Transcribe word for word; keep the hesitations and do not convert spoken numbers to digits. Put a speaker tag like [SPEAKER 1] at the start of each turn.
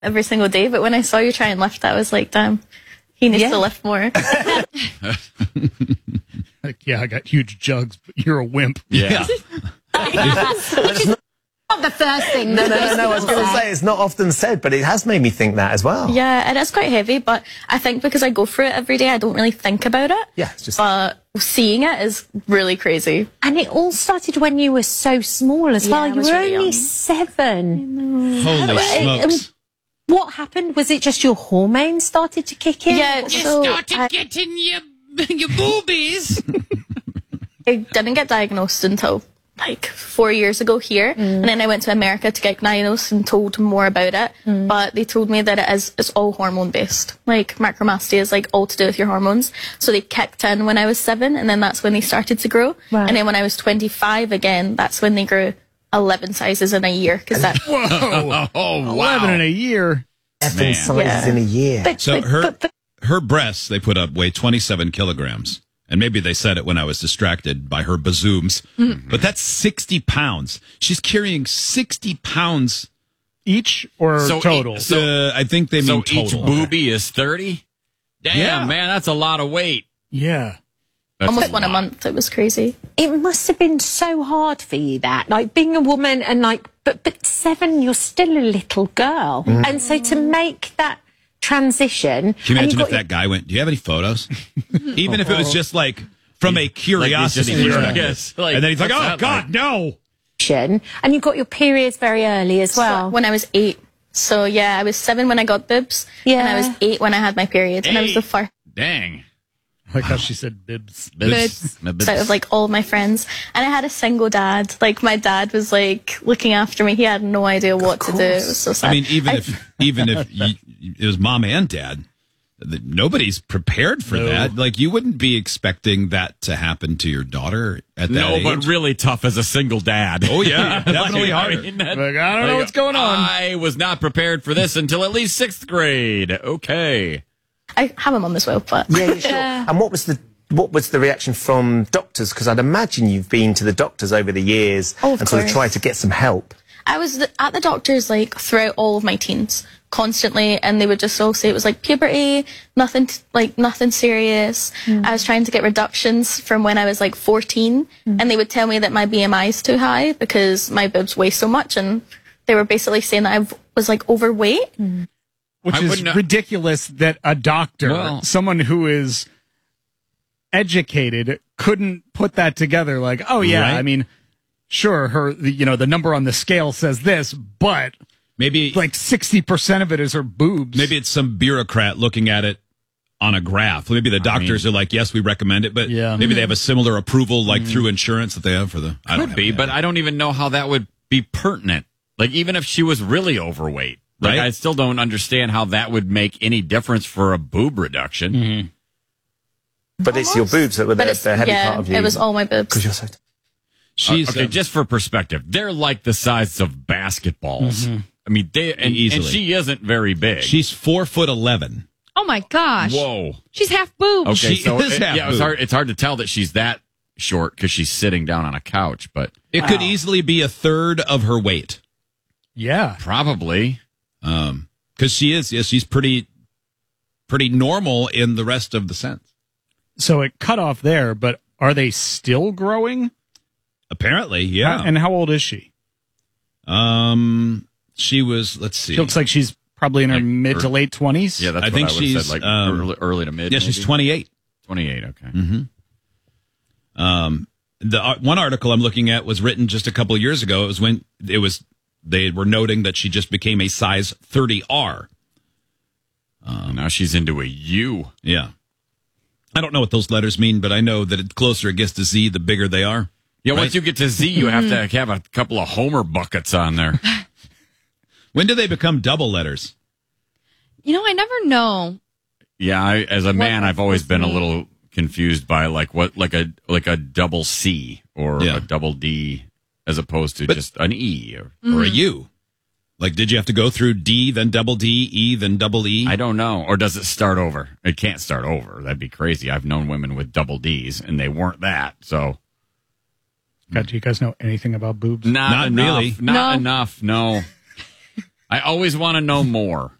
[SPEAKER 1] every single day, but when I saw you try and lift, I was like, damn, he needs
[SPEAKER 2] Yeah.
[SPEAKER 1] to lift more.
[SPEAKER 3] Like, yeah, I got huge jugs, but you're a wimp.
[SPEAKER 4] Yeah.
[SPEAKER 2] Not the first thing.
[SPEAKER 5] No, no, no, no. I was going to say it's not often said, but it has made me think that as well.
[SPEAKER 1] Yeah, it is quite heavy, but I think because I go through it every day, I don't really think about it.
[SPEAKER 5] Yeah, it's just.
[SPEAKER 1] But seeing it is really crazy.
[SPEAKER 2] And it all started when you were so small as
[SPEAKER 1] Yeah,
[SPEAKER 2] well.
[SPEAKER 1] I
[SPEAKER 2] You
[SPEAKER 1] was
[SPEAKER 2] were
[SPEAKER 1] really
[SPEAKER 2] only
[SPEAKER 1] young.
[SPEAKER 2] seven.
[SPEAKER 4] Holy smokes.
[SPEAKER 2] What happened? Was it just your hormones started to kick in?
[SPEAKER 1] Yeah, so I,
[SPEAKER 4] getting your, your boobies.
[SPEAKER 1] I didn't get diagnosed until like four years ago here, and then I went to America to get diagnosed and told more about it. But they told me that it is it's all hormone based. Like macromastia is like all to do with your hormones. So they kicked in when I was seven, and then that's when they started to grow.
[SPEAKER 2] Right.
[SPEAKER 1] And then when I was twenty-five again, that's when they grew eleven sizes in a year. Because that
[SPEAKER 3] Whoa.
[SPEAKER 4] Oh, wow.
[SPEAKER 3] eleven in a year.
[SPEAKER 5] Seven
[SPEAKER 4] Man.
[SPEAKER 5] sizes
[SPEAKER 1] Yeah.
[SPEAKER 5] in a year.
[SPEAKER 2] But,
[SPEAKER 4] So
[SPEAKER 2] but,
[SPEAKER 4] her
[SPEAKER 2] but, but
[SPEAKER 4] her breasts they put up weigh twenty-seven kilograms. And maybe they said it when I was distracted by her bazooms. But that's sixty pounds. She's carrying sixty pounds.
[SPEAKER 3] Each or
[SPEAKER 6] So
[SPEAKER 3] total?
[SPEAKER 6] each- So-
[SPEAKER 4] uh, I think they
[SPEAKER 6] So
[SPEAKER 4] mean
[SPEAKER 6] each
[SPEAKER 4] total.
[SPEAKER 6] boobie is thirty? Damn,
[SPEAKER 4] Yeah.
[SPEAKER 6] man, that's a lot of weight.
[SPEAKER 3] yeah.
[SPEAKER 6] That's
[SPEAKER 1] almost one a
[SPEAKER 6] lot.
[SPEAKER 1] month. It was crazy.
[SPEAKER 2] it must have been so hard for you that, like being a woman and like, but but seven, you're still a little girl, and so to make that transition.
[SPEAKER 4] Can you
[SPEAKER 2] and
[SPEAKER 4] imagine
[SPEAKER 2] got
[SPEAKER 4] if that guy went, do you have any photos? Even if it was just like from a curiosity.
[SPEAKER 6] Like,
[SPEAKER 4] perspective.
[SPEAKER 6] yes, like,
[SPEAKER 4] and then he's like,
[SPEAKER 6] what's
[SPEAKER 4] oh,
[SPEAKER 6] that
[SPEAKER 4] God,
[SPEAKER 6] like?
[SPEAKER 4] no.
[SPEAKER 2] your and you got your periods very early as well.
[SPEAKER 1] When I was eight. So yeah, I was seven when I got boobs.
[SPEAKER 2] Yeah.
[SPEAKER 1] And I was eight when I had my period. And I was the first
[SPEAKER 6] Dang.
[SPEAKER 3] I like how she said bibs.
[SPEAKER 6] Bibs. Bibs.
[SPEAKER 1] out of like all of my friends. And I had a single dad. Like my dad was like looking after me. He had no idea what to do. It was so sad.
[SPEAKER 4] I mean, even if even if you, it was mom and dad, th- nobody's prepared for
[SPEAKER 3] No.
[SPEAKER 4] that. Like you wouldn't be expecting that to happen to your daughter at that
[SPEAKER 6] No,
[SPEAKER 4] age.
[SPEAKER 6] but really tough as a single dad.
[SPEAKER 4] Oh, yeah, definitely
[SPEAKER 6] Like,
[SPEAKER 4] harder.
[SPEAKER 6] I mean, that-
[SPEAKER 3] Like, I don't know what's going on.
[SPEAKER 6] I was not prepared for this until at least sixth grade. Okay.
[SPEAKER 1] I have a mum as well, but
[SPEAKER 5] Yeah, yeah, sure. And what was the what was the reaction from doctors? Because I'd imagine you've been to the doctors over the years
[SPEAKER 1] Oh, of
[SPEAKER 5] and sort of
[SPEAKER 1] course.
[SPEAKER 5] tried to get some help.
[SPEAKER 1] I was th- at the doctor's like throughout all of my teens, constantly, and they would just all say it was like puberty, nothing t- like nothing serious. I was trying to get reductions from when I was like fourteen, and they would tell me that my B M I is too high because my boobs weigh so much, and they were basically saying that I v- was like overweight.
[SPEAKER 3] Which
[SPEAKER 6] I
[SPEAKER 3] is
[SPEAKER 6] wouldn't-
[SPEAKER 3] ridiculous that a doctor,
[SPEAKER 6] Well-
[SPEAKER 3] someone who is educated, couldn't put that together. Like, oh yeah,
[SPEAKER 4] Right.
[SPEAKER 3] I mean, sure, her, the, you know, the number on the scale says this, but
[SPEAKER 4] Maybe
[SPEAKER 3] like sixty percent of it is her boobs.
[SPEAKER 4] maybe it's some bureaucrat looking at it on a graph. Maybe the doctors are like, yes, we recommend it, but
[SPEAKER 3] Yeah.
[SPEAKER 4] maybe they have a similar approval like through insurance that they have for the. I don't
[SPEAKER 6] Could
[SPEAKER 4] have
[SPEAKER 6] be,
[SPEAKER 4] any
[SPEAKER 6] but
[SPEAKER 4] idea.
[SPEAKER 6] I don't even know how that would be pertinent. Like, even if she was really overweight, like,
[SPEAKER 4] Right.
[SPEAKER 6] I still don't understand how that would make any difference for a boob reduction.
[SPEAKER 5] But it's your boobs that were
[SPEAKER 1] But
[SPEAKER 5] the,
[SPEAKER 1] it's,
[SPEAKER 5] the heavy
[SPEAKER 1] yeah,
[SPEAKER 5] part of you.
[SPEAKER 1] it was all my boobs.
[SPEAKER 5] Because you're so.
[SPEAKER 4] she's
[SPEAKER 6] okay,
[SPEAKER 4] uh,
[SPEAKER 6] just for perspective, they're like the size of basketballs. I mean, they and, and
[SPEAKER 4] Easily.
[SPEAKER 6] she isn't very big.
[SPEAKER 4] she's four foot eleven.
[SPEAKER 7] Oh my gosh.
[SPEAKER 6] Whoa.
[SPEAKER 7] She's half boob.
[SPEAKER 6] Okay,
[SPEAKER 4] She
[SPEAKER 6] so
[SPEAKER 4] is
[SPEAKER 6] it-
[SPEAKER 4] half
[SPEAKER 6] yeah, it's
[SPEAKER 4] boob.
[SPEAKER 6] hard. It's hard to tell that she's that short because she's sitting down on a couch, but
[SPEAKER 4] It could easily be a third of her weight.
[SPEAKER 3] yeah.
[SPEAKER 6] probably.
[SPEAKER 4] Um, because she is, yes, she's pretty, pretty normal in the rest of the sense.
[SPEAKER 3] So it cut off there, but are they still growing?
[SPEAKER 4] Apparently, yeah.
[SPEAKER 3] How- and how old is she?
[SPEAKER 4] um, she was. Let's see.
[SPEAKER 3] She looks like she's probably in her
[SPEAKER 6] Like,
[SPEAKER 3] mid to
[SPEAKER 6] or-
[SPEAKER 3] late twenties.
[SPEAKER 6] Yeah, that's
[SPEAKER 4] I
[SPEAKER 6] what
[SPEAKER 4] think
[SPEAKER 6] I would have
[SPEAKER 4] she's,
[SPEAKER 6] said, like
[SPEAKER 4] um,
[SPEAKER 6] early, early to mid.
[SPEAKER 4] yeah, she's
[SPEAKER 6] maybe?
[SPEAKER 4] twenty-eight.
[SPEAKER 6] twenty-eight, okay.
[SPEAKER 4] Um, the uh, one article I'm looking at was written just a couple years ago. It was when it was they were noting that she just became a size thirty R.
[SPEAKER 6] Um, now she's into a U.
[SPEAKER 4] Yeah, I don't know what those letters mean, but I know that the closer it gets to Z, the bigger they are.
[SPEAKER 6] Yeah,
[SPEAKER 4] Right.
[SPEAKER 6] once you get to Z, you have to have a couple of Homer buckets on there.
[SPEAKER 4] When do they become double letters?
[SPEAKER 7] You know, I never know.
[SPEAKER 6] Yeah, I, as a man,
[SPEAKER 7] What
[SPEAKER 6] I've always
[SPEAKER 7] does
[SPEAKER 6] been a
[SPEAKER 7] mean?
[SPEAKER 6] little confused by like what, like a like a double C or
[SPEAKER 4] Yeah.
[SPEAKER 6] a double D as opposed to
[SPEAKER 4] But-
[SPEAKER 6] just an E. Or,
[SPEAKER 4] Or a U? Like, did you have to go through D, then double D, E, then double E?
[SPEAKER 6] I don't know. Or does it start over? It can't start over. That'd be crazy. I've known women with double Ds, and they weren't that. So
[SPEAKER 3] God, do you guys know anything about boobs?
[SPEAKER 6] not,
[SPEAKER 4] Not
[SPEAKER 6] enough.
[SPEAKER 4] really.
[SPEAKER 6] Not
[SPEAKER 7] No.
[SPEAKER 6] enough. No. I always want to know more.